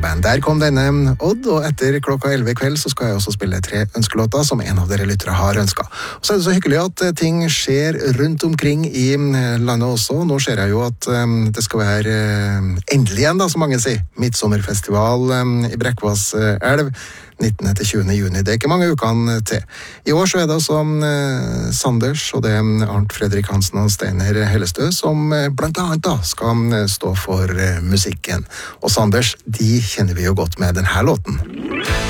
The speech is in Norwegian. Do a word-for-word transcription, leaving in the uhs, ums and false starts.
band. Der kom denne Odd, og etter klokka elleve i kveld så skal jeg også spille tre ønskelåter som en av dere lyttere har ønsket. Og så er det så hyggelig at ting skjer rundt omkring i landet også. Nå ser jeg jo at um, det skal være uh, endelig igjen, da, som mange sier, midtsommerfestival um, i Brekkvass uh, elv, nittende til tjuende juni. Det er ikke mange ukene til. I år så er det også uh, Sanders, og det er Arnt Fredrik Hansen og Steiner Hellestø, som uh, blant annet da skal uh, stå for uh, musikken. Og Sanders, de kjenner vi jo godt med denne låten.